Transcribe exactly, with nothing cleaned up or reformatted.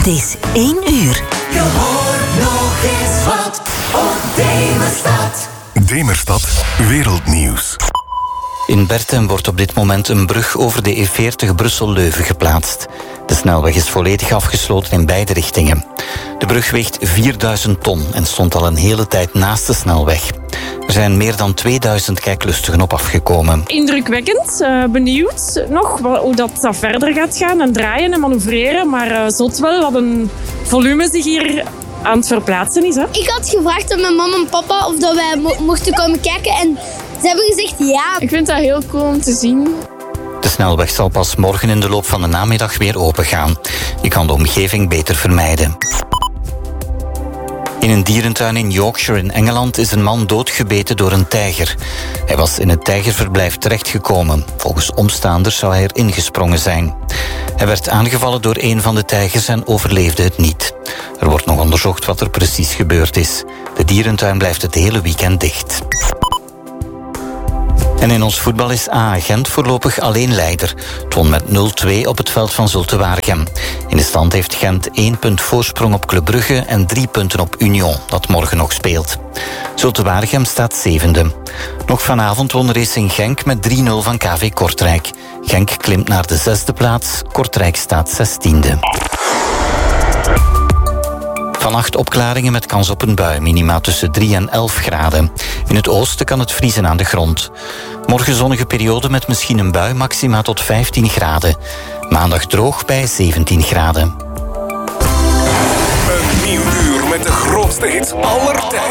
Het is één uur. Je hoort nog eens wat op Demerstad. Demerstad Wereldnieuws. In Bertem wordt op dit moment een brug over de E veertig Brussel-Leuven geplaatst. De snelweg is volledig afgesloten in beide richtingen. De brug weegt vierduizend ton en stond al een hele tijd naast de snelweg. Er zijn meer dan tweeduizend kijklustigen op afgekomen. Indrukwekkend, uh, benieuwd nog hoe dat, dat verder gaat gaan en draaien en manoeuvreren. Maar uh, zot wel wat een volume zich hier aan het verplaatsen is. Hè? Ik had gevraagd aan mijn mama en papa of dat wij mo- mochten komen kijken en ze hebben gezegd ja. Ik vind dat heel cool om te zien. De snelweg zal pas morgen in de loop van de namiddag weer opengaan. Je kan de omgeving beter vermijden. In een dierentuin in Yorkshire in Engeland is een man doodgebeten door een tijger. Hij was in het tijgerverblijf terechtgekomen. Volgens omstaanders zou hij erin gesprongen zijn. Hij werd aangevallen door een van de tijgers en overleefde het niet. Er wordt nog onderzocht wat er precies gebeurd is. De dierentuin blijft het hele weekend dicht. En in ons voetbal is A A Gent voorlopig alleen leider. Het won met nul twee op het veld van Zulte Waregem. In de stand heeft Gent één punt voorsprong op Club Brugge en drie punten op Union, dat morgen nog speelt. Zulte Waregem staat zevende. Nog vanavond won Racing Genk met drie nul van K V Kortrijk. Genk klimt naar de zesde plaats, Kortrijk staat zestiende. Vannacht opklaringen met kans op een bui, minima tussen drie en elf graden. In het oosten kan het vriezen aan de grond. Morgen zonnige periode met misschien een bui, maxima tot vijftien graden. Maandag droog bij zeventien graden. Een nieuw uur met de grootste hits aller tijden.